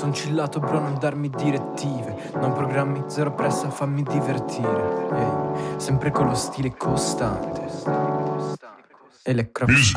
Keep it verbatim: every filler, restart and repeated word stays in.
Son chillato bro, non darmi direttive. Non programmi, zero pressa, fammi divertire. Ehi, sempre con lo stile costante. E le crocs